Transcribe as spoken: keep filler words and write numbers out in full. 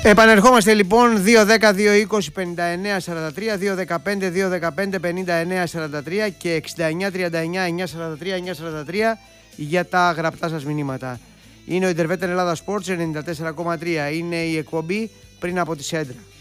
Επανερχόμαστε λοιπόν δύο δέκα δύο είκοσι πενήντα εννέα σαράντα τρία, δύο δεκαπέντε δύο δεκαπέντε πενήντα εννέα σαράντα τρία και εξήντα εννέα τριάντα εννέα εννιακόσια σαράντα τρία εννιακόσια σαράντα τρία για τα γραπτά σας μηνύματα. Είναι ο Intervetten Ελλάδα Sports ενενήντα τέσσερα κόμμα τρία. Είναι η εκπομπή πριν από τη Σέντρα.